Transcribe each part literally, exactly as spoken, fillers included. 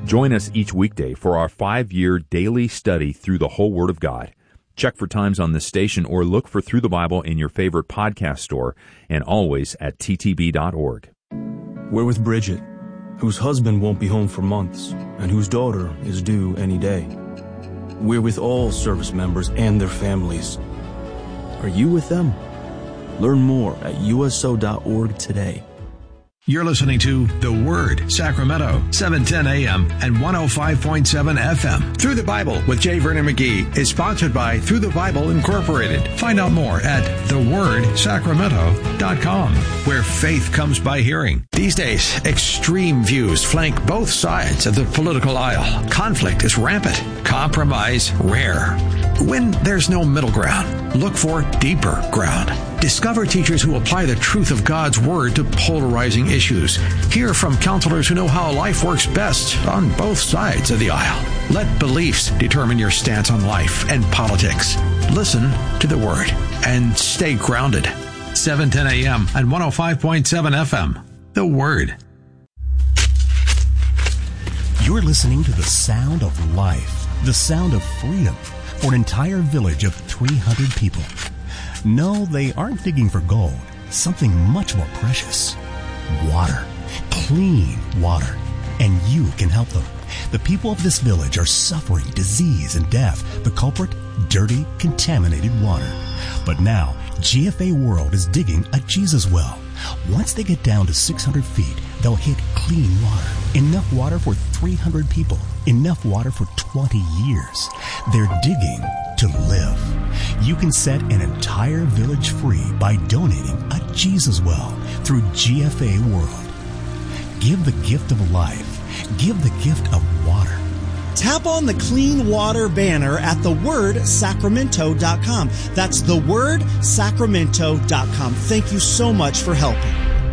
Join us each weekday for our five-year daily study through the whole Word of God. Check for times on this station or look for Through the Bible in your favorite podcast store and always at t t b dot org. We're with Bridget, whose husband won't be home for months and whose daughter is due any day. We're with all service members and their families. Are you with them? Learn more at u s o dot org today. You're listening to The Word, Sacramento, seven ten a m and one oh five point seven F M. Through the Bible with J. Vernon McGee is sponsored by Through the Bible Incorporated. Find out more at the word sacramento dot com, where faith comes by hearing. These days, extreme views flank both sides of the political aisle. Conflict is rampant, compromise rare. When there's no middle ground, look for deeper ground. Discover teachers who apply the truth of God's Word to polarizing issues. Hear from counselors who know how life works best on both sides of the aisle. Let beliefs determine your stance on life and politics. Listen to the Word and stay grounded. seven ten a m and one oh five point seven F M. The Word. You're listening to the sound of life, the sound of freedom for an entire village of three hundred people. No, they aren't digging for gold, something much more precious. Water. Clean water. And you can help them. The people of this village are suffering disease and death. The culprit, dirty, contaminated water. But now, G F A World is digging a Jesus well. Once they get down to six hundred feet, they'll hit clean water. Enough water for three hundred people. Enough water for twenty years. They're digging to live. You can set an entire village free by donating a Jesus well through G F A World. Give the gift of life. Give the gift of water. Tap on the Clean Water banner at the word sacramento dot com. That's the word sacramento dot com. Thank you so much for helping.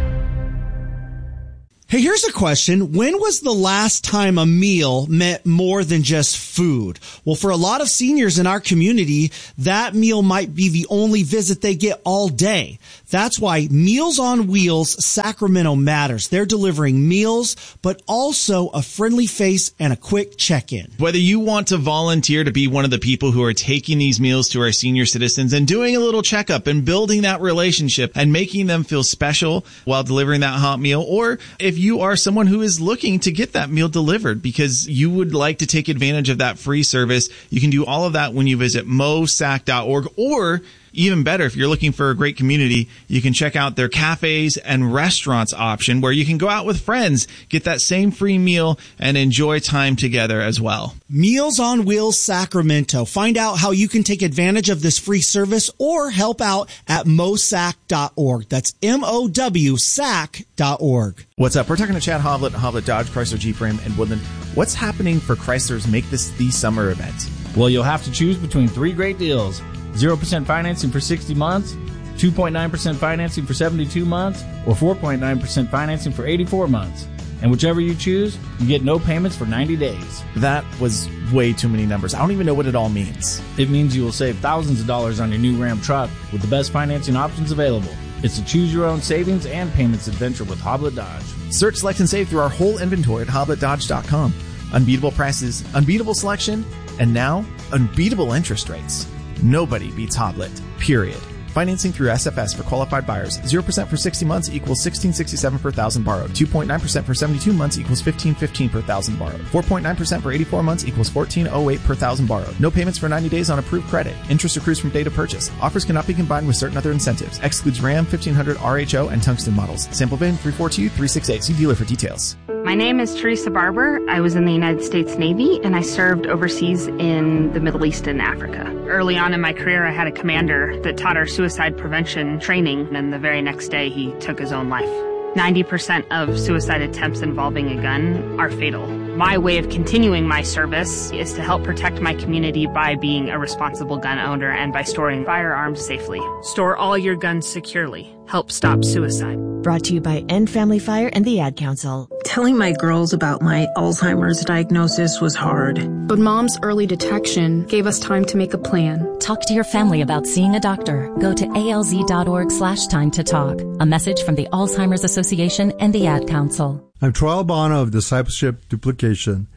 Hey, here's a question. When was the last time a meal meant more than just food? Well, for a lot of seniors in our community, that meal might be the only visit they get all day. That's why Meals on Wheels Sacramento matters. They're delivering meals, but also a friendly face and a quick check-in. Whether you want to volunteer to be one of the people who are taking these meals to our senior citizens and doing a little checkup and building that relationship and making them feel special while delivering that hot meal, or if you are someone who is looking to get that meal delivered because you would like to take advantage of that free service, you can do all of that when you visit mosac dot org, or even better, if you're looking for a great community, you can check out their cafes and restaurants option where you can go out with friends, get that same free meal, and enjoy time together as well. Meals on Wheels Sacramento. Find out how you can take advantage of this free service or help out at mosac dot org. That's M O W S A C dot org. What's up? We're talking to Chad Hovlet, Hovlet Dodge, Chrysler Jeep Ram, and Woodland. What's happening for Chrysler's Make This the Summer event? Well, you'll have to choose between three great deals. zero percent financing for sixty months, two point nine percent financing for seventy-two months, or four point nine percent financing for eighty-four months. And whichever you choose, you get no payments for ninety days. That was way too many numbers. I don't even know what it all means. It means you will save thousands of dollars on your new Ram truck with the best financing options available. It's a choose-your-own savings and payments adventure with Hovlet Dodge. Search, select, and save through our whole inventory at hoblet dodge dot com. Unbeatable prices, unbeatable selection, and now unbeatable interest rates. Nobody beats Hovlet, period. Financing through S F S for qualified buyers. zero percent for sixty months equals sixteen sixty-seven per thousand borrowed. two point nine percent for seventy-two months equals fifteen fifteen per thousand borrowed. four point nine percent for eighty-four months equals fourteen oh eight per thousand borrowed. No payments for ninety days on approved credit. Interest accrues from date of purchase. Offers cannot be combined with certain other incentives. Excludes Ram, fifteen hundred R H O, and Tungsten models. Sample V I N three four two three six eight. See dealer for details. My name is Teresa Barber. I was in the United States Navy, and I served overseas in the Middle East and Africa. Early on in my career, I had a commander that taught our suicide prevention training, and the very next day, he took his own life. ninety percent of suicide attempts involving a gun are fatal. My way of continuing my service is to help protect my community by being a responsible gun owner and by storing firearms safely. Store all your guns securely. Help stop suicide. Brought to you by End Family Fire and the Ad Council. Telling my girls about my Alzheimer's diagnosis was hard. But Mom's early detection gave us time to make a plan. Talk to your family about seeing a doctor. Go to alz.org slash time to talk. A message from the Alzheimer's Association and the Ad Council. I'm Troy Albano of Discipleship Duplication,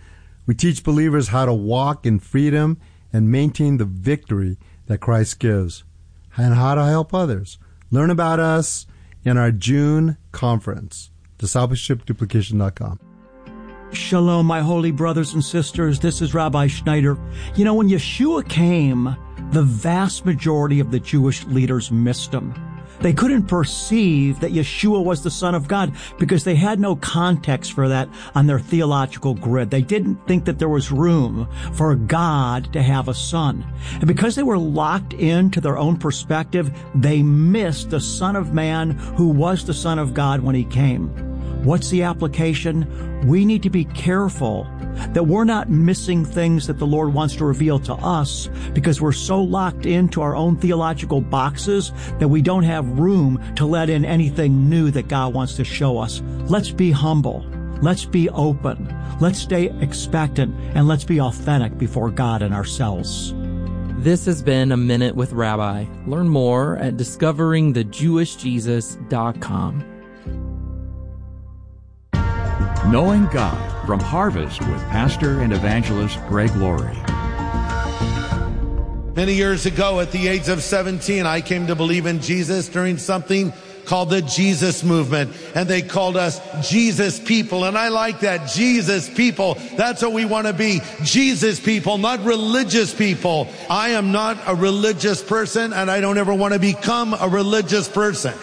We teach believers how to walk in freedom and maintain the victory that Christ gives, and how to help others. Learn about us in our June conference, discipleship duplication dot com. Shalom, my holy brothers and sisters. This is Rabbi Schneider. You know, when Yeshua came, the vast majority of the Jewish leaders missed him. They couldn't perceive that Yeshua was the Son of God because they had no context for that on their theological grid. They didn't think that there was room for God to have a son. And because they were locked into their own perspective, they missed the Son of Man who was the Son of God when he came. What's the application? We need to be careful that we're not missing things that the Lord wants to reveal to us because we're so locked into our own theological boxes that we don't have room to let in anything new that God wants to show us. Let's be humble. Let's be open. Let's stay expectant, and let's be authentic before God and ourselves. This has been A Minute with Rabbi. Learn more at discovering the jewish jesus dot com. Knowing God from Harvest with pastor and evangelist Greg Laurie. Many years ago, at the age of seventeen, I came to believe in Jesus during something called the Jesus Movement, and they called us Jesus people, and I like that. Jesus people. That's what we want to be. Jesus people, not religious people. I am not a religious person, and I don't ever want to become a religious person.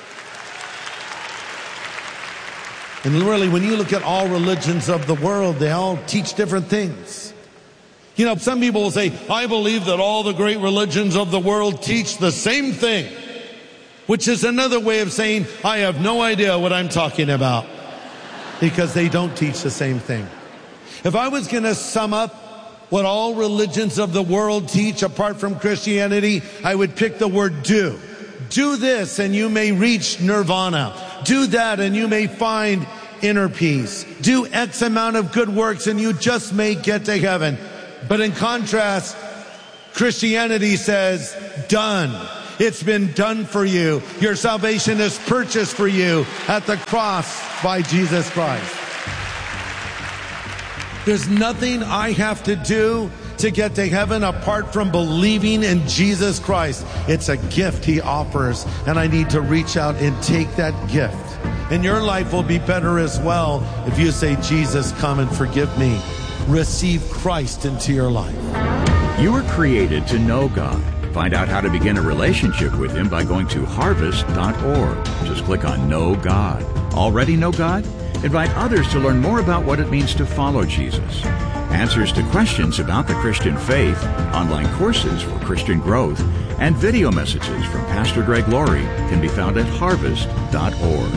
And really, when you look at all religions of the world, they all teach different things. You know, some people will say, I believe that all the great religions of the world teach the same thing, which is another way of saying, I have no idea what I'm talking about, because they don't teach the same thing. If I was going to sum up what all religions of the world teach apart from Christianity, I would pick the word do. Do this and you may reach nirvana. Do that and you may find inner peace. Do X amount of good works and you just may get to heaven. But in contrast, Christianity says, done. It's been done for you. Your salvation is purchased for you at the cross by Jesus Christ. There's nothing I have to do to get to heaven apart from believing in Jesus Christ. It's a gift he offers, and I need to reach out and take that gift. And your life will be better as well if you say, Jesus, come and forgive me. Receive Christ into your life. You were created to know God. Find out how to begin a relationship with him by going to harvest dot org. Just click on Know God. Already know God? Invite others to learn more about what it means to follow Jesus. Answers to questions about the Christian faith, online courses for Christian growth, and video messages from Pastor Greg Laurie can be found at harvest dot org.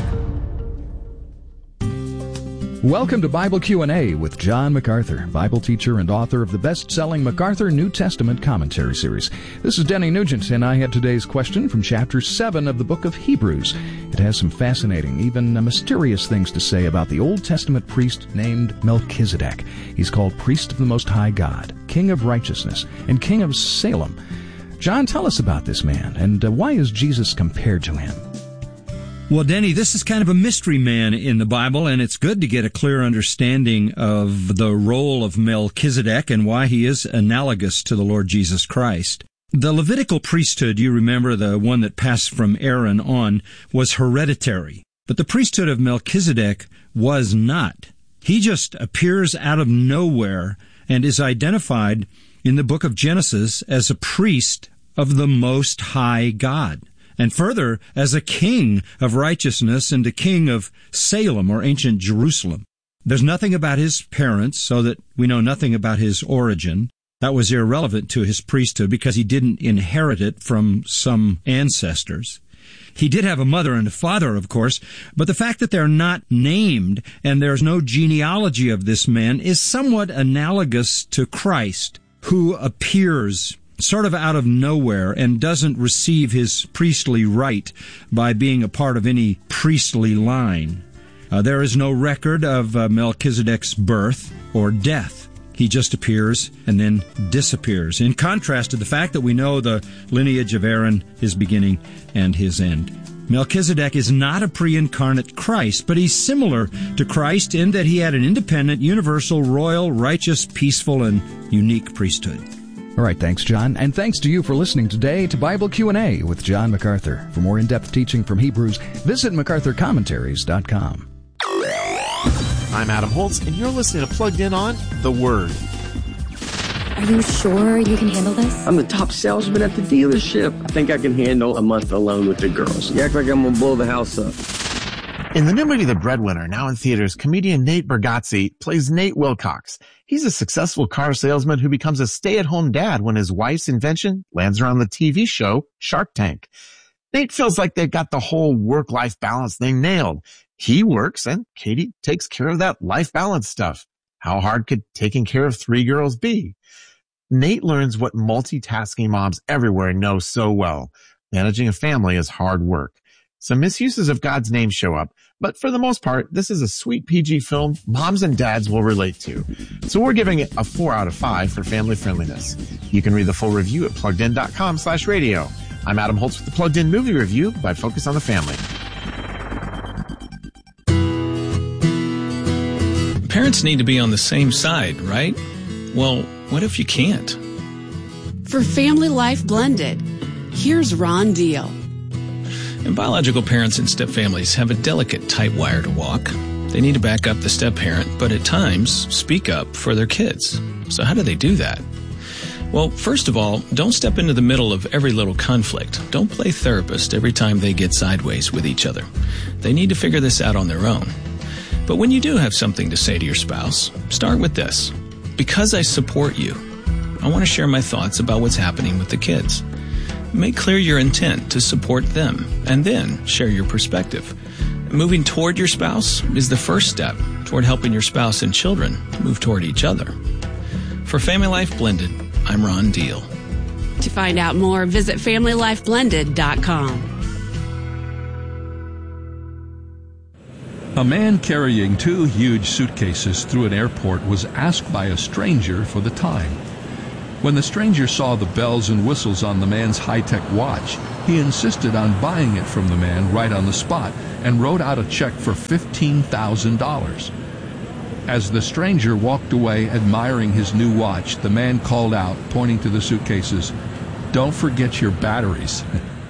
Welcome to Bible Q and A with John MacArthur, Bible teacher and author of the best-selling MacArthur New Testament Commentary Series. This is Denny Nugent, and I have today's question from chapter seven of the book of Hebrews. It has some fascinating, even mysterious things to say about the Old Testament priest named Melchizedek. He's called Priest of the Most High God, King of Righteousness, and King of Salem. John, tell us about this man, and uh, why is Jesus compared to him? Well, Denny, this is kind of a mystery man in the Bible, and it's good to get a clear understanding of the role of Melchizedek and why he is analogous to the Lord Jesus Christ. The Levitical priesthood, you remember, the one that passed from Aaron on, was hereditary. But the priesthood of Melchizedek was not. He just appears out of nowhere and is identified in the book of Genesis as a priest of the Most High God. And further, as a king of righteousness and a king of Salem, or ancient Jerusalem. There's nothing about his parents, so that we know nothing about his origin. That was irrelevant to his priesthood because he didn't inherit it from some ancestors. He did have a mother and a father, of course, but the fact that they're not named and there's no genealogy of this man is somewhat analogous to Christ, who appears sort of out of nowhere and doesn't receive his priestly right by being a part of any priestly line. Uh, there is no record of uh, Melchizedek's birth or death. He just appears and then disappears, in contrast to the fact that we know the lineage of Aaron, his beginning and his end. Melchizedek is not a pre-incarnate Christ, but he's similar to Christ in that he had an independent, universal, royal, righteous, peaceful, and unique priesthood. All right, thanks, John. And thanks to you for listening today to Bible Q and A with John MacArthur. For more in-depth teaching from Hebrews, visit macarthur commentaries dot com. I'm Adam Holtz, and you're listening to Plugged In on The Word. Are you sure you can handle this? I'm the top salesman at the dealership. I think I can handle a month alone with the girls. You act like I'm going to blow the house up. In the new movie The Breadwinner, now in theaters, comedian Nate Bargatze plays Nate Wilcox. He's a successful car salesman who becomes a stay-at-home dad when his wife's invention lands her on the T V show Shark Tank. Nate feels like they've got the whole work-life balance thing nailed. He works and Katie takes care of that life balance stuff. How hard could taking care of three girls be? Nate learns what multitasking moms everywhere know so well. Managing a family is hard work. Some misuses of God's name show up, but for the most part, this is a sweet P G film moms and dads will relate to. So we're giving it a four out of five for family friendliness. You can read the full review at pluggedin.com slash radio. I'm Adam Holtz with the Plugged In Movie Review by Focus on the Family. Parents need to be on the same side, right? Well, what if you can't? For Family Life Blended, here's Ron Deal. And biological parents and step-families have a delicate, tight wire to walk. They need to back up the step-parent, but at times speak up for their kids. So how do they do that? Well, first of all, don't step into the middle of every little conflict. Don't play therapist every time they get sideways with each other. They need to figure this out on their own. But when you do have something to say to your spouse, start with this. Because I support you, I want to share my thoughts about what's happening with the kids. Make clear your intent to support them, and then share your perspective. Moving toward your spouse is the first step toward helping your spouse and children move toward each other. For Family Life Blended, I'm Ron Deal. To find out more, visit family life blended dot com. A man carrying two huge suitcases through an airport was asked by a stranger for the time. When the stranger saw the bells and whistles on the man's high-tech watch, he insisted on buying it from the man right on the spot and wrote out a check for fifteen thousand dollars. As the stranger walked away admiring his new watch, the man called out, pointing to the suitcases, "Don't forget your batteries."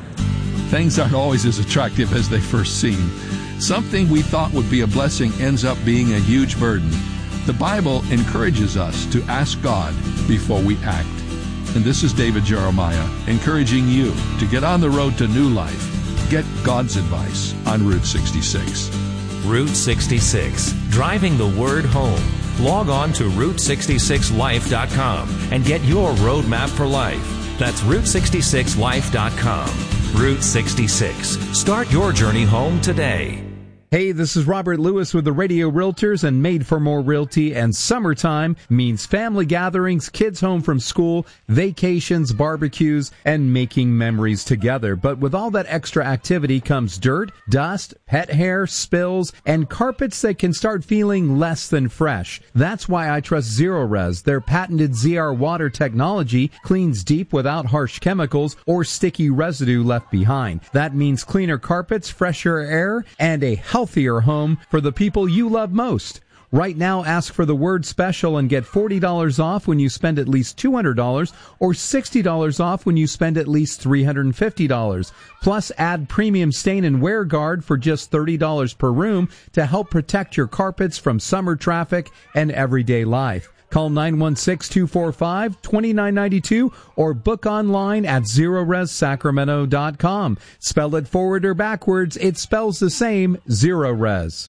Things aren't always as attractive as they first seem. Something we thought would be a blessing ends up being a huge burden. The Bible encourages us to ask God before we act. And this is David Jeremiah encouraging you to get on the road to new life. Get God's advice on Route sixty-six. Route sixty-six, driving the word home. Log on to route sixty-six life dot com and get your roadmap for life. That's route sixty-six life dot com. Route sixty-six. Start your journey home today. Hey, this is Robert Lewis with the Radio Realtors and Made for More Realty, and summertime means family gatherings, kids home from school, vacations, barbecues, and making memories together. But with all that extra activity comes dirt, dust, pet hair, spills, and carpets that can start feeling less than fresh. That's why I trust Zerorez. Their patented Z R water technology cleans deep without harsh chemicals or sticky residue left behind. That means cleaner carpets, fresher air, and a healthier home for the people you love most. Right now, ask for the word special and get forty dollars off when you spend at least two hundred dollars or sixty dollars off when you spend at least three hundred fifty dollars. Plus, add premium stain and wear guard for just thirty dollars per room to help protect your carpets from summer traffic and everyday life. Call nine one six, two four five, two nine nine two or book online at zerorez sacramento dot com. Spell it forward or backwards, it spells the same, Zerorez.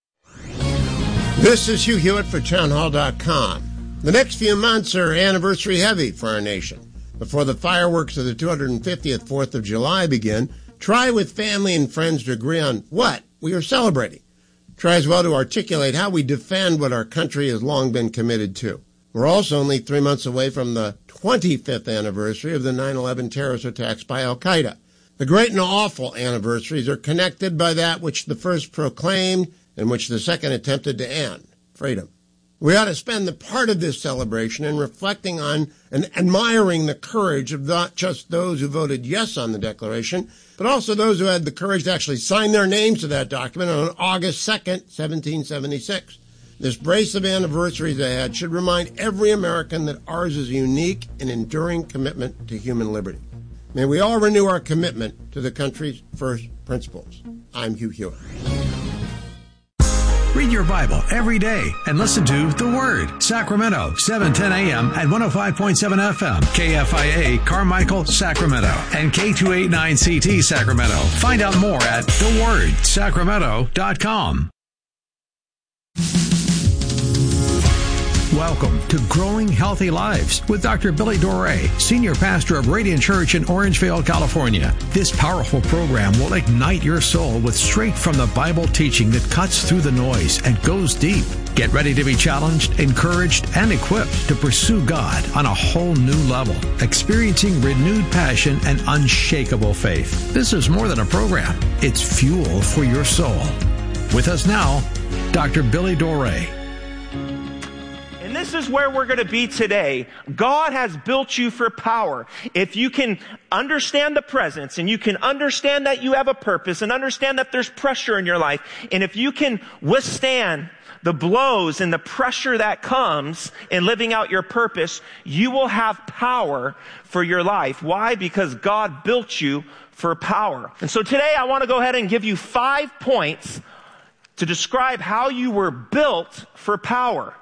This is Hugh Hewitt for town hall dot com. The next few months are anniversary heavy for our nation. Before the fireworks of the two hundred fiftieth fourth of July begin, try with family and friends to agree on what we are celebrating. Try as well to articulate how we defend what our country has long been committed to. We're also only three months away from the twenty-fifth anniversary of the nine eleven terrorist attacks by Al-Qaeda. The great and awful anniversaries are connected by that which the first proclaimed and which the second attempted to end, freedom. We ought to spend the part of this celebration in reflecting on and admiring the courage of not just those who voted yes on the Declaration, but also those who had the courage to actually sign their names to that document on August second, seventeen seventy-six. This brace of anniversaries ahead should remind every American that ours is a unique and enduring commitment to human liberty. May we all renew our commitment to the country's first principles. I'm Hugh Hewitt. Read your Bible every day and listen to The Word. Sacramento, seven ten a.m. at one oh five point seven F M. K F I A, Carmichael, Sacramento. And K two eighty-nine C T, Sacramento. Find out more at the word sacramento dot com. Welcome to Growing Healthy Lives with Doctor Billy Doré, Senior Pastor of Radiant Church in Orangevale, California. This powerful program will ignite your soul with straight from the Bible teaching that cuts through the noise and goes deep. Get ready to be challenged, encouraged, and equipped to pursue God on a whole new level, experiencing renewed passion and unshakable faith. This is more than a program. It's fuel for your soul. With us now, Doctor Billy Doré. And this is where we're going to be today. God has built you for power. If you can understand the presence and you can understand that you have a purpose and understand that there's pressure in your life, and if you can withstand the blows and the pressure that comes in living out your purpose, you will have power for your life. Why? Because God built you for power. And so today I want to go ahead and give you five points to describe how you were built for power.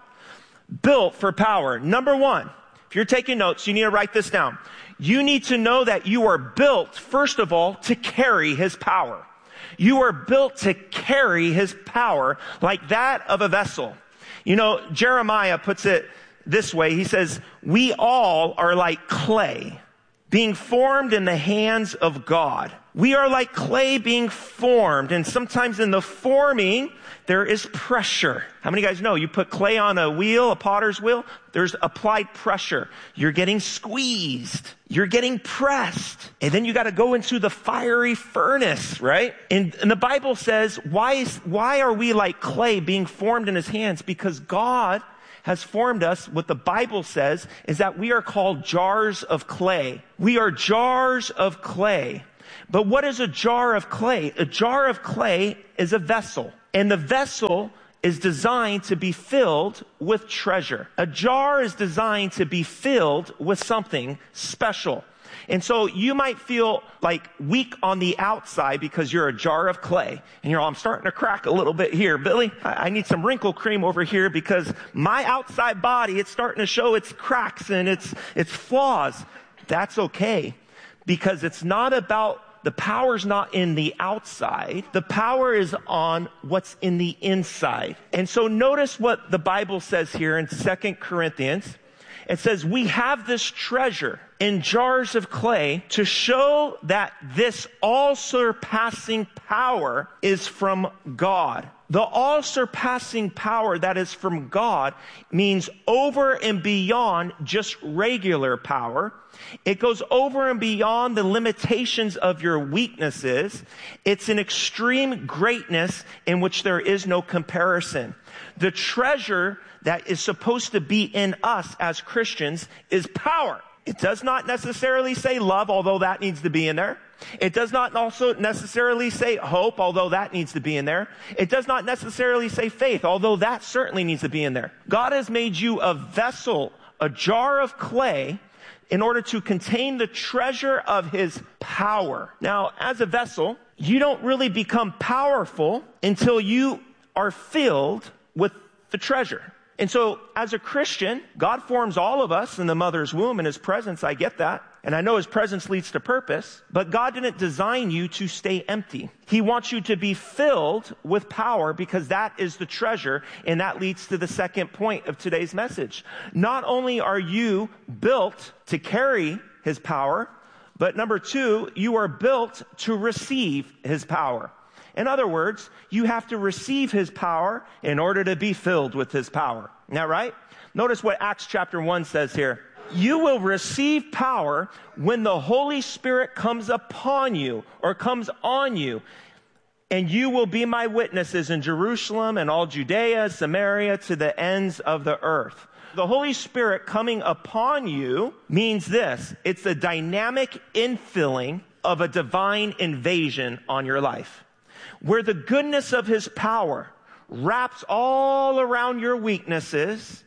Built for power. Number one, if you're taking notes, you need to write this down. You need to know that you are built, first of all, to carry His power. You are built to carry His power like that of a vessel. You know, Jeremiah puts it this way. He says, we all are like clay being formed in the hands of God. We are like clay being formed, and sometimes in the forming, there is pressure. How many of you guys know you put clay on a wheel, a potter's wheel? There's applied pressure. You're getting squeezed. You're getting pressed. And then you got to go into the fiery furnace, right? And, and the Bible says, why, is, why are we like clay being formed in His hands? Because God has formed us. What the Bible says is that we are called jars of clay. We are jars of clay. But what is a jar of clay? A jar of clay is a vessel. And the vessel is designed to be filled with treasure. A jar is designed to be filled with something special. And so you might feel like weak on the outside because you're a jar of clay. And you're all, I'm starting to crack a little bit here. Billy, I, I need some wrinkle cream over here because my outside body, it's starting to show its cracks and its, its flaws. That's okay, because it's not about the power's not in the outside. The power is on what's in the inside. And so notice what the Bible says here in Second Corinthians. It says, we have this treasure in jars of clay to show that this all-surpassing power is from God. The all-surpassing power that is from God means over and beyond just regular power. It goes over and beyond the limitations of your weaknesses. It's an extreme greatness in which there is no comparison. The treasure that is supposed to be in us as Christians is power. It does not necessarily say love, although that needs to be in there. It does not also necessarily say hope, although that needs to be in there. It does not necessarily say faith, although that certainly needs to be in there. God has made you a vessel, a jar of clay, in order to contain the treasure of His power. Now, as a vessel, you don't really become powerful until you are filled with the treasure. And so, as a Christian, God forms all of us in the mother's womb in His presence. I get that. And I know His presence leads to purpose. But God didn't design you to stay empty. He wants you to be filled with power because that is the treasure. And that leads to the second point of today's message. Not only are you built to carry His power, but number two, you are built to receive His power. In other words, you have to receive His power in order to be filled with His power. Isn't that right? Notice what Acts chapter one says here. You will receive power when the Holy Spirit comes upon you or comes on you. And you will be my witnesses in Jerusalem and all Judea, Samaria, to the ends of the earth. The Holy Spirit coming upon you means this. It's a dynamic infilling of a divine invasion on your life, where the goodness of his power wraps all around your weaknesses,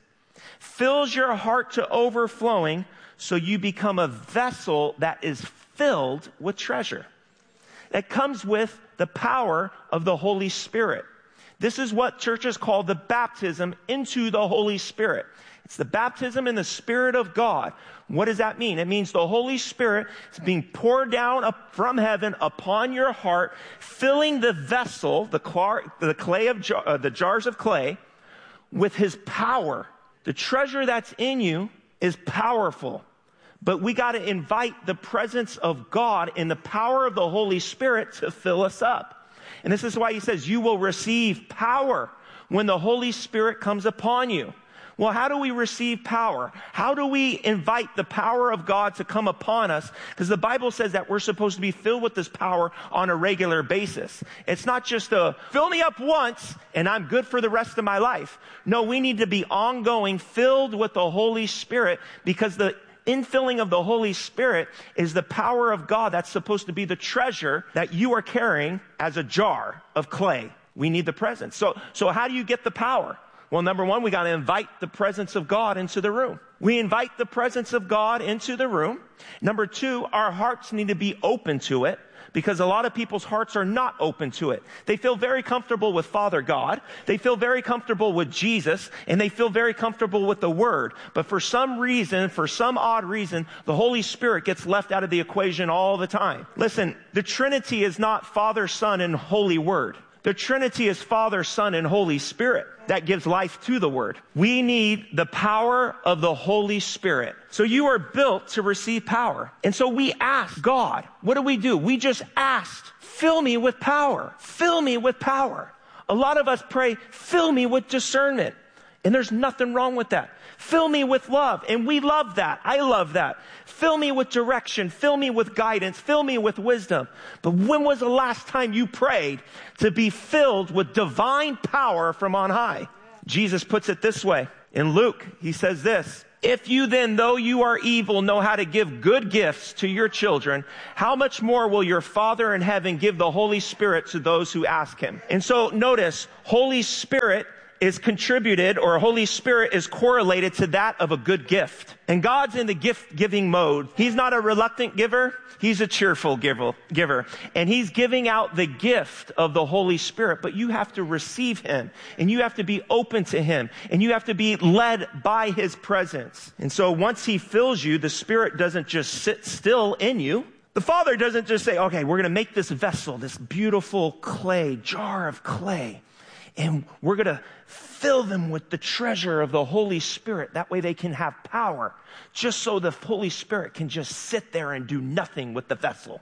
fills your heart to overflowing, so you become a vessel that is filled with treasure. That comes with the power of the Holy Spirit. This is what churches call the baptism into the Holy Spirit. It's the baptism in the Spirit of God. What does that mean? It means the Holy Spirit is being poured down up from heaven upon your heart, filling the vessel, the, clar- the clay of jar- uh, the jars of clay, with his power. The treasure that's in you is powerful. But we got to invite the presence of God in the power of the Holy Spirit to fill us up. And this is why he says, you will receive power when the Holy Spirit comes upon you. Well, how do we receive power? How do we invite the power of God to come upon us? Because the Bible says that we're supposed to be filled with this power on a regular basis. It's not just a fill me up once and I'm good for the rest of my life. No, we need to be ongoing, filled with the Holy Spirit, because the infilling of the Holy Spirit is the power of God that's supposed to be the treasure that you are carrying as a jar of clay. We need the presence. So, so how do you get the power? Well, number one, we got to invite the presence of God into the room. We invite the presence of God into the room. Number two, our hearts need to be open to it, because a lot of people's hearts are not open to it. They feel very comfortable with Father God. They feel very comfortable with Jesus, and they feel very comfortable with the Word. But for some reason, for some odd reason, the Holy Spirit gets left out of the equation all the time. Listen, the Trinity is not Father, Son, and Holy Word. The Trinity is Father, Son, and Holy Spirit that gives life to the Word. We need the power of the Holy Spirit. So you are built to receive power. And so we ask God, what do we do? We just asked, fill me with power. Fill me with power. A lot of us pray, fill me with discernment. And there's nothing wrong with that. Fill me with love. And we love that. I love that. Fill me with direction. Fill me with guidance. Fill me with wisdom. But when was the last time you prayed to be filled with divine power from on high? Jesus puts it this way. In Luke, he says this, if you then, though you are evil, know how to give good gifts to your children, how much more will your Father in heaven give the Holy Spirit to those who ask him? And so notice, Holy Spirit is contributed, or Holy Spirit is correlated to that of a good gift. And God's in the gift-giving mode. He's not a reluctant giver. He's a cheerful giver. And he's giving out the gift of the Holy Spirit. But you have to receive him. And you have to be open to him. And you have to be led by his presence. And so once he fills you, the Spirit doesn't just sit still in you. The Father doesn't just say, okay, we're going to make this vessel, this beautiful clay, jar of clay. And we're going to fill them with the treasure of the Holy Spirit. That way they can have power, just so the Holy Spirit can just sit there and do nothing with the vessel.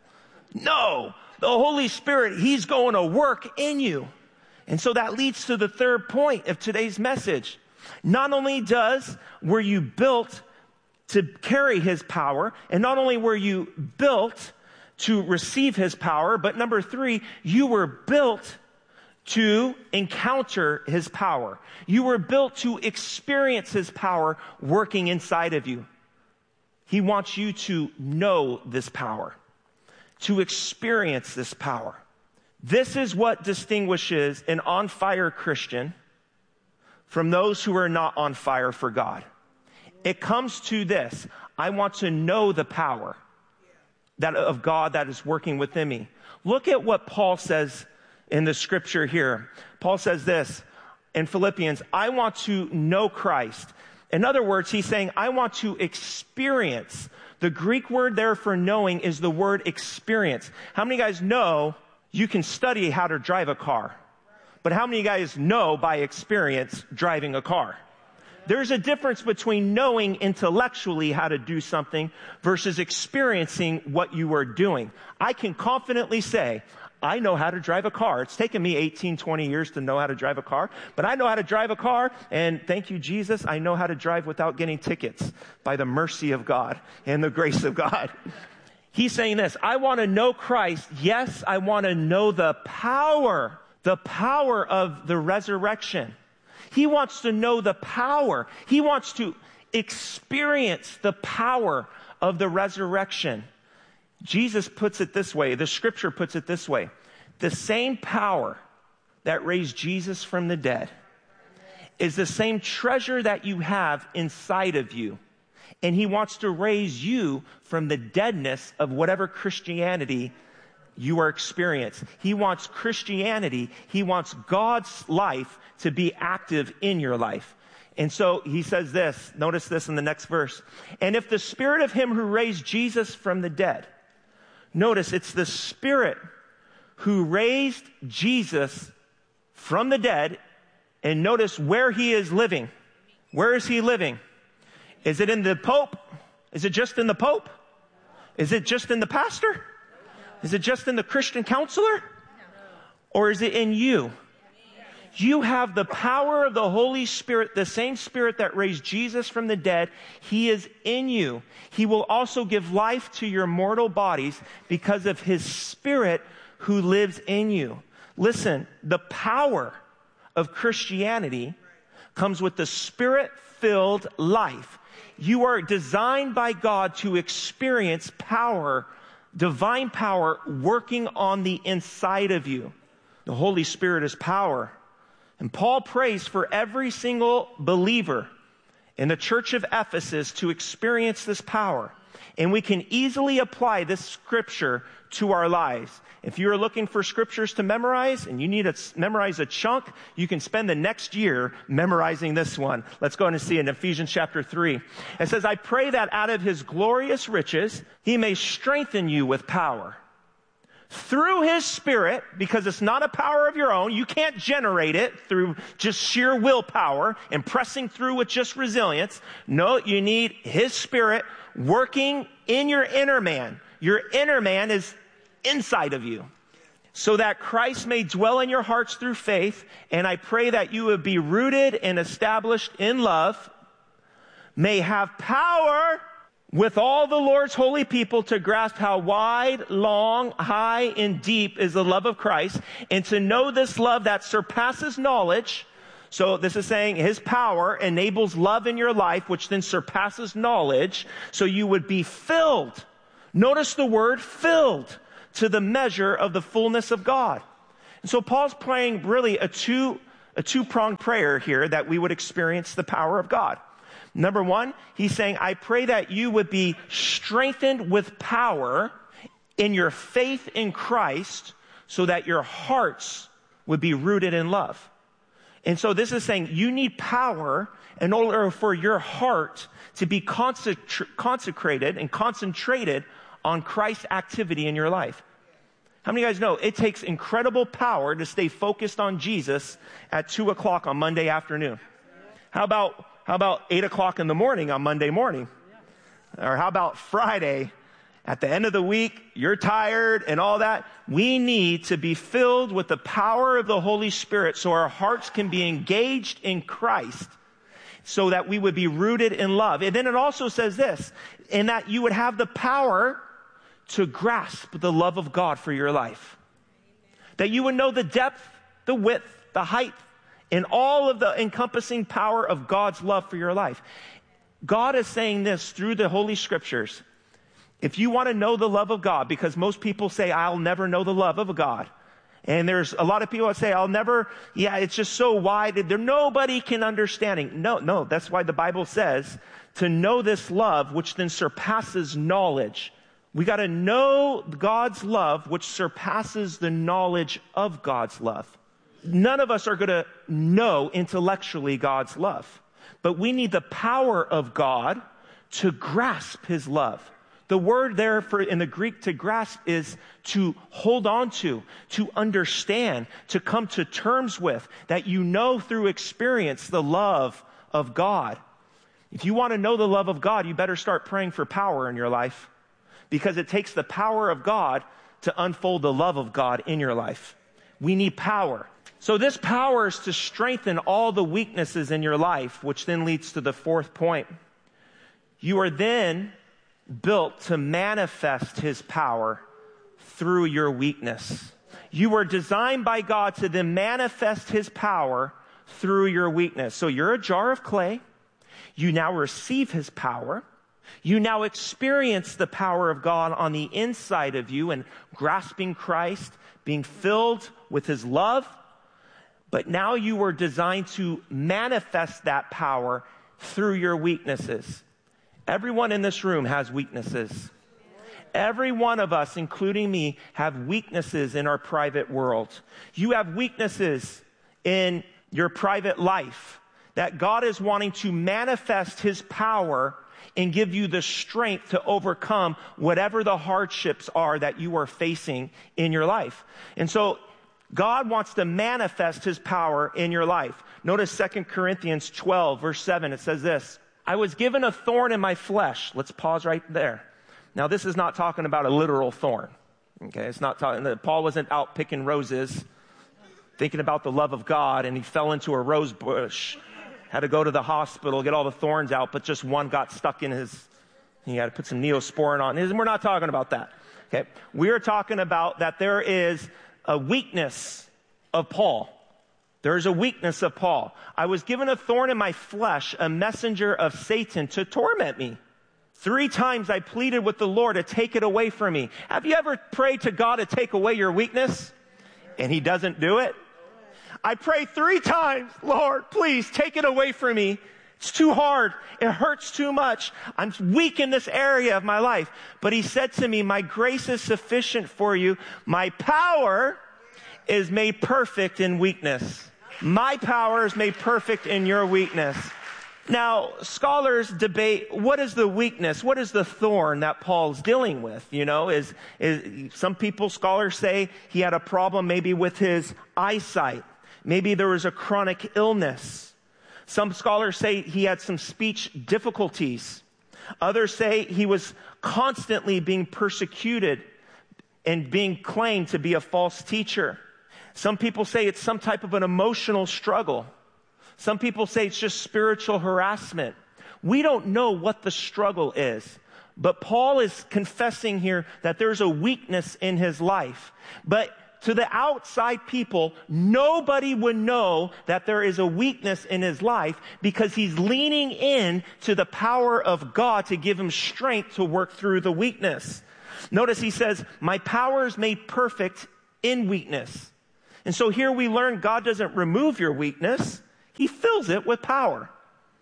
No, the Holy Spirit, he's going to work in you. And so that leads to the third point of today's message. Not only does were you built to carry his power, and not only were you built to receive his power, but number three, you were built to encounter his power. You were built to experience his power working inside of you. He wants you to know this power, to experience this power. This is what distinguishes an on-fire Christian from those who are not on fire for God. It comes to this. I want to know the power that of God that is working within me. Look at what Paul says in the scripture here. Paul says this in Philippians, I want to know Christ. In other words, he's saying, I want to experience. The Greek word there for knowing is the word experience. How many guys know you can study how to drive a car? But how many guys know by experience driving a car? There's a difference between knowing intellectually how to do something versus experiencing what you are doing. I can confidently say, I know how to drive a car. It's taken me eighteen, twenty years to know how to drive a car, but I know how to drive a car, and thank you, Jesus, I know how to drive without getting tickets by the mercy of God and the grace of God. He's saying this, I want to know Christ. Yes, I want to know the power, the power of the resurrection. He wants to know the power. He wants to experience the power of the resurrection. Jesus puts it this way. The scripture puts it this way. The same power that raised Jesus from the dead is the same treasure that you have inside of you. And he wants to raise you from the deadness of whatever Christianity you are experiencing. He wants Christianity, he wants God's life to be active in your life. And so he says this, notice this in the next verse. And if the spirit of him who raised Jesus from the dead, notice it's the spirit who raised Jesus from the dead, and notice where he is living. Where is he living? Is it in the Pope? Is it just in the Pope? Is it just in the pastor? Is it just in the Christian counselor? Or is it in you? You have the power of the Holy Spirit, the same Spirit that raised Jesus from the dead. He is in you. He will also give life to your mortal bodies because of his Spirit who lives in you. Listen, the power of Christianity comes with the Spirit-filled life. You are designed by God to experience power, divine power working on the inside of you. The Holy Spirit is power. And Paul prays for every single believer in the church of Ephesus to experience this power. And we can easily apply this scripture to our lives. If you're looking for scriptures to memorize and you need to memorize a chunk, you can spend the next year memorizing this one. Let's go and see it in Ephesians chapter three. It says, I pray that out of his glorious riches, he may strengthen you with power. Through his Spirit, because it's not a power of your own, you can't generate it through just sheer willpower and pressing through with just resilience. No, you need his Spirit working in your inner man. Your inner man is inside of you, so that Christ may dwell in your hearts through faith. And I pray that you would be rooted and established in love, may have power with all the Lord's holy people to grasp how wide, long, high, and deep is the love of Christ, and to know this love that surpasses knowledge. So this is saying his power enables love in your life, which then surpasses knowledge, so you would be filled. Notice the word filled, to the measure of the fullness of God. And so Paul's praying really a two, a two-pronged prayer here that we would experience the power of God. Number one, he's saying, I pray that you would be strengthened with power in your faith in Christ so that your hearts would be rooted in love. And so this is saying you need power in order for your heart to be consecra- consecrated and concentrated on Christ's activity in your life. How many of you guys know it takes incredible power to stay focused on Jesus at two o'clock on Monday afternoon? How about, how about eight o'clock in the morning on Monday morning? Or how about Friday at the end of the week, you're tired and all that? We need to be filled with the power of the Holy Spirit so our hearts can be engaged in Christ, so that we would be rooted in love. And then it also says this, in that you would have the power to grasp the love of God for your life. That you would know the depth, the width, the height, and all of the encompassing power of God's love for your life. God is saying this through the Holy Scriptures. If you want to know the love of God, because most people say, I'll never know the love of God. And there's a lot of people that say, I'll never, yeah, it's just so wide. There, nobody can understand it. No, no, that's why the Bible says to know this love, which then surpasses knowledge. We got to know God's love, which surpasses the knowledge of God's love. None of us are going to know intellectually God's love, but we need the power of God to grasp his love. The word there for in the Greek to grasp is to hold on to, to understand, to come to terms with, that you know through experience the love of God. If you want to know the love of God, you better start praying for power in your life, because it takes the power of God to unfold the love of God in your life. We need power. So this power is to strengthen all the weaknesses in your life, which then leads to the fourth point. You are then built to manifest his power through your weakness. You were designed by God to then manifest his power through your weakness. So you're a jar of clay. You now receive his power. You now experience the power of God on the inside of you and grasping Christ, being filled with his love. But now you were designed to manifest that power through your weaknesses. Everyone in this room has weaknesses. Every one of us, including me, have weaknesses in our private world. You have weaknesses in your private life that God is wanting to manifest his power and give you the strength to overcome whatever the hardships are that you are facing in your life. And so God wants to manifest his power in your life. Notice Second Corinthians twelve, verse seven. It says this, I was given a thorn in my flesh. Let's pause right there. Now, this is not talking about a literal thorn. Okay, it's not talking, Paul wasn't out picking roses, thinking about the love of God, and he fell into a rose bush, had to go to the hospital, get all the thorns out, but just one got stuck in his, he had to put some Neosporin on his, and we're not talking about that. Okay, we are talking about that there is a weakness of Paul. There is a weakness of Paul. I was given a thorn in my flesh, a messenger of Satan to torment me. Three times I pleaded with the Lord to take it away from me. Have you ever prayed to God to take away your weakness and he doesn't do it? I prayed three times, Lord, please take it away from me. It's too hard. It hurts too much. I'm weak in this area of my life. But he said to me, my grace is sufficient for you. My power is made perfect in weakness. My power is made perfect in your weakness. Now, scholars debate, what is the weakness? What is the thorn that Paul's dealing with? You know, is, is some people, scholars say he had a problem maybe with his eyesight. Maybe there was a chronic illness. Some scholars say he had some speech difficulties. Others say he was constantly being persecuted and being claimed to be a false teacher. Some people say it's some type of an emotional struggle. Some people say it's just spiritual harassment. We don't know what the struggle is. But Paul is confessing here that there's a weakness in his life. But to the outside people, nobody would know that there is a weakness in his life because he's leaning in to the power of God to give him strength to work through the weakness. Notice he says, my power is made perfect in weakness. And so here we learn God doesn't remove your weakness. He fills it with power.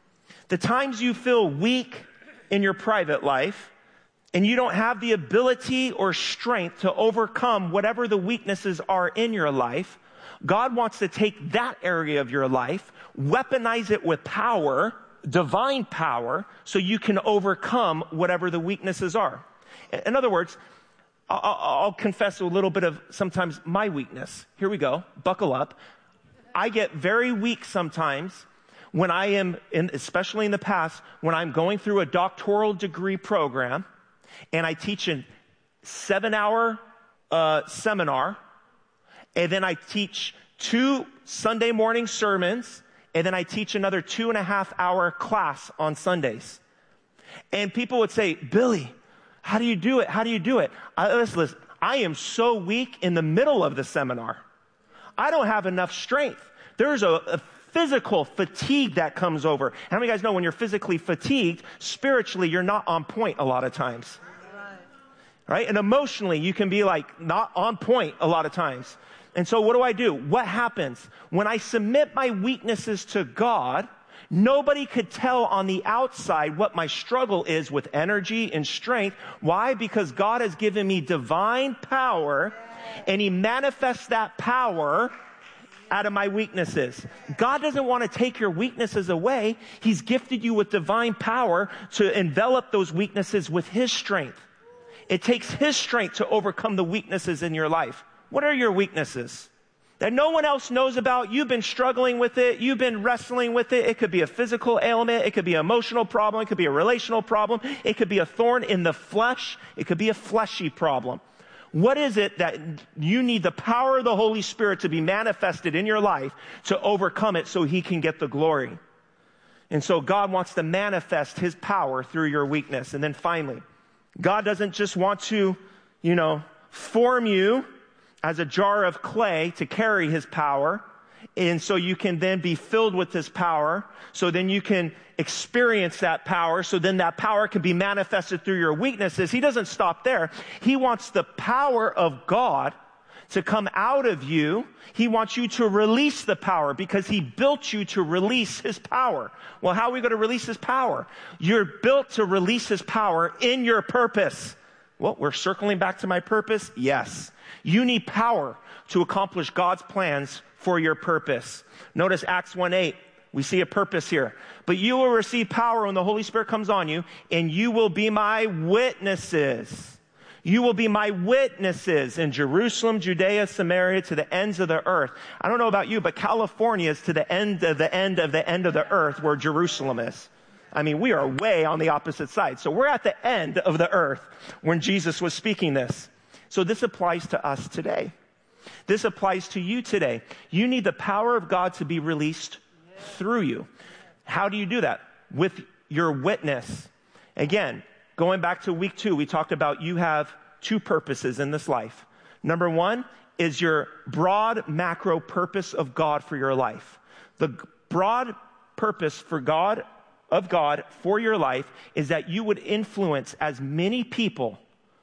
The times you feel weak in your private life and you don't have the ability or strength to overcome whatever the weaknesses are in your life, God wants to take that area of your life, weaponize it with power, divine power, so you can overcome whatever the weaknesses are. In other words, I'll, I'll confess a little bit of sometimes my weakness. Here we go. Buckle up. I get very weak sometimes when I am, in, especially in the past, when I'm going through a doctoral degree program and I teach a seven-hour uh, seminar, and then I teach two Sunday morning sermons, and then I teach another two and a half hour class on Sundays. And people would say, Billy, how do you do it? How do you do it? I, listen, listen, I am so weak in the middle of the seminar. I don't have enough strength. There's a, a physical fatigue that comes over. How many of you guys know when you're physically fatigued, spiritually, you're not on point a lot of times? Right? And emotionally, you can be like not on point a lot of times. And so what do I do? What happens? When I submit my weaknesses to God, nobody could tell on the outside what my struggle is with energy and strength. Why? Because God has given me divine power, and he manifests that power out of my weaknesses. God doesn't want to take your weaknesses away. He's gifted you with divine power to envelop those weaknesses with his strength. It takes his strength to overcome the weaknesses in your life. What are your weaknesses that no one else knows about? You've been struggling with it. You've been wrestling with it. It could be a physical ailment. It could be an emotional problem. It could be a relational problem. It could be a thorn in the flesh. It could be a fleshy problem. What is it that you need the power of the Holy Spirit to be manifested in your life to overcome it so he can get the glory? And so God wants to manifest his power through your weakness. And then finally, God doesn't just want to, you know, form you as a jar of clay to carry his power. And so you can then be filled with his power. So then you can experience that power. So then that power can be manifested through your weaknesses. He doesn't stop there. He wants the power of God to come out of you. He wants you to release the power because he built you to release his power. Well, how are we going to release his power? You're built to release his power in your purpose. Well, we're circling back to my purpose. Yes. You need power to accomplish God's plans for your purpose. Notice Acts one eight. We see a purpose here. But you will receive power when the Holy Spirit comes on you, and you will be my witnesses. You will be my witnesses in Jerusalem, Judea, Samaria, to the ends of the earth. I don't know about you, but California is to the end of the end of the end of the earth where Jerusalem is. I mean, we are way on the opposite side. So we're at the end of the earth when Jesus was speaking this. So this applies to us today. This applies to you today. You need the power of God to be released through you. How do you do that? With your witness. Again, going back to week two, we talked about you have two purposes in this life. Number one is your broad macro purpose of God for your life. The broad purpose for God, of God for your life is that you would influence as many people,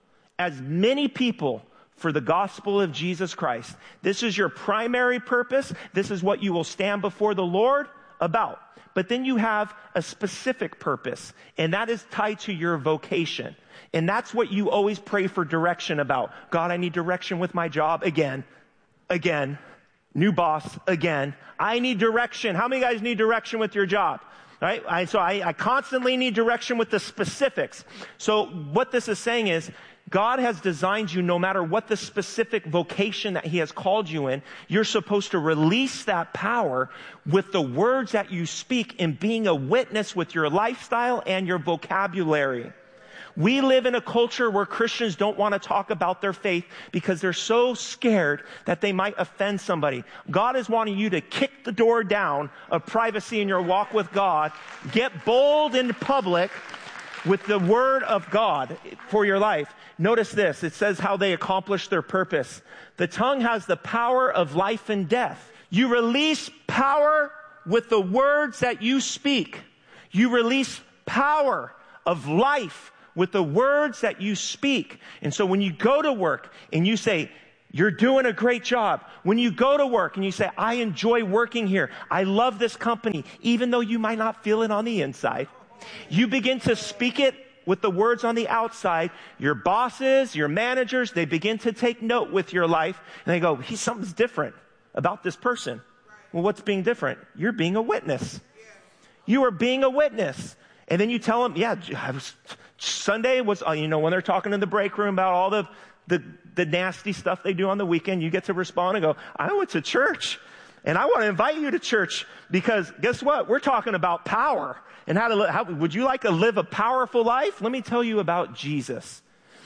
as many people for the gospel of Jesus Christ. This is your primary purpose. This is what you will stand before the Lord about. But then you have a specific purpose, and that is tied to your vocation. And that's what you always pray for direction about. God, I need direction with my job again, again, new boss again. I need direction. How many guys need direction with your job? Right? I, so I, I constantly need direction with the specifics. So what this is saying is, God has designed you no matter what the specific vocation that he has called you in, you're supposed to release that power with the words that you speak and being a witness with your lifestyle and your vocabulary. We live in a culture where Christians don't want to talk about their faith because they're so scared that they might offend somebody. God is wanting you to kick the door down of privacy in your walk with God. Get bold in public with the word of God for your life. Notice this. It says how they accomplish their purpose. The tongue has the power of life and death. You release power with the words that you speak. You release power of life with the words that you speak. And so when you go to work and you say, you're doing a great job. When you go to work and you say, I enjoy working here. I love this company, even though you might not feel it on the inside. You begin to speak it with the words on the outside. Your bosses, your managers, they begin to take note with your life. And they go, he's something's different about this person. Well, what's being different? You're being a witness. You are being a witness. And then you tell them, yeah, I was, Sunday was, you know, when they're talking in the break room about all the, the, the nasty stuff they do on the weekend, you get to respond and go, I went to church. And I want to invite you to church because guess what? We're talking about power and how to live. How, would you like to live a powerful life? Let me tell you about Jesus.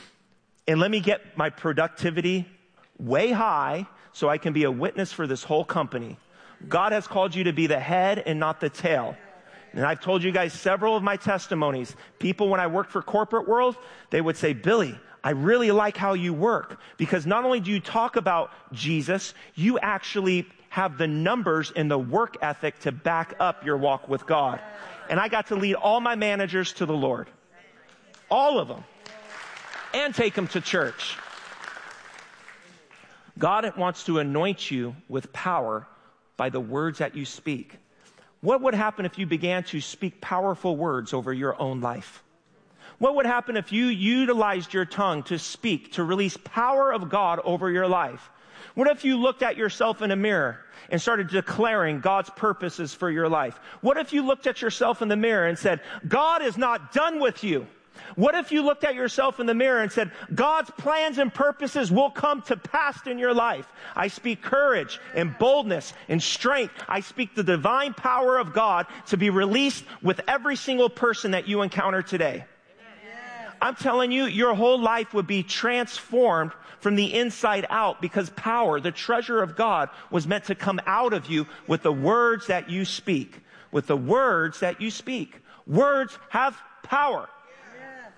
And let me get my productivity way high so I can be a witness for this whole company. God has called you to be the head and not the tail. And I've told you guys several of my testimonies. People, when I worked for corporate world, they would say, Billy, I really like how you work because not only do you talk about Jesus, you actually have the numbers and the work ethic to back up your walk with God. And I got to lead all my managers to the Lord. All of them. And take them to church. God wants to anoint you with power by the words that you speak. What would happen if you began to speak powerful words over your own life? What would happen if you utilized your tongue to speak, to release power of God over your life? What if you looked at yourself in a mirror and started declaring God's purposes for your life? What if you looked at yourself in the mirror and said, God is not done with you? What if you looked at yourself in the mirror and said, God's plans and purposes will come to pass in your life? I speak courage and boldness and strength. I speak the divine power of God to be released with every single person that you encounter today. I'm telling you, your whole life would be transformed from the inside out because power, the treasure of God, was meant to come out of you with the words that you speak. With the words that you speak. Words have power.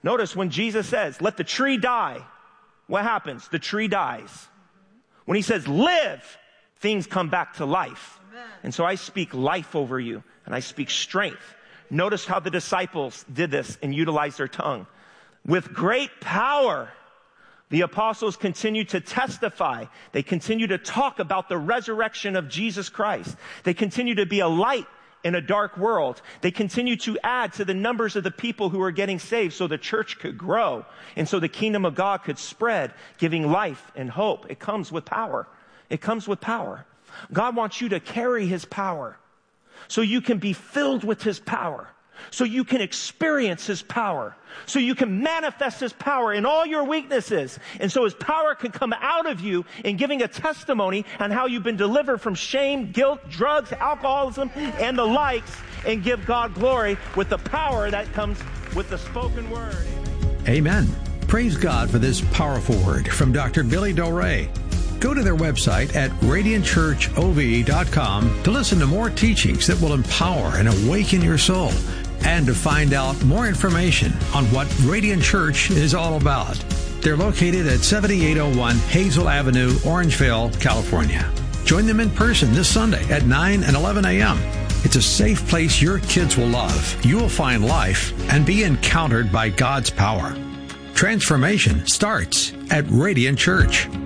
Notice when Jesus says, let the tree die, what happens? The tree dies. When he says live, things come back to life. Amen. And so I speak life over you, and I speak strength. Notice how the disciples did this and utilized their tongue. With great power, the apostles continue to testify. They continue to talk about the resurrection of Jesus Christ. They continue to be a light in a dark world. They continue to add to the numbers of the people who are getting saved so the church could grow and so the kingdom of God could spread, giving life and hope. It comes with power. It comes with power. God wants you to carry his power so you can be filled with his power, so you can experience his power, so you can manifest his power in all your weaknesses, and so his power can come out of you in giving a testimony on how you've been delivered from shame, guilt, drugs, alcoholism, and the likes, and give God glory with the power that comes with the spoken word. Amen. Praise God for this powerful word from Doctor Billy Doré. Go to their website at radiant church o v dot com to listen to more teachings that will empower and awaken your soul, and to find out more information on what Radiant Church is all about. They're located at seventy-eight oh one Hazel Avenue, Orangevale, California. Join them in person this Sunday at nine and eleven a.m. It's a safe place your kids will love. You will find life and be encountered by God's power. Transformation starts at Radiant Church.